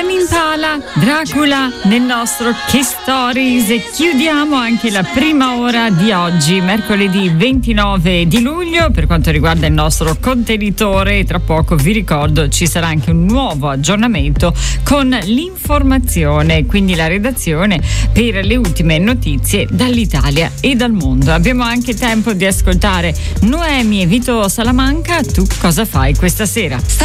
Tame Impala, Dracula nel nostro Che Stories, e chiudiamo anche la prima ora di oggi, mercoledì 29 di luglio, per quanto riguarda il nostro contenitore. Tra poco vi ricordo ci sarà anche un nuovo aggiornamento con l'informazione, quindi la redazione per le ultime notizie dall'Italia e dal mondo. Abbiamo anche tempo di ascoltare Noemi e Vito Salamanca. Tu cosa fai questa sera?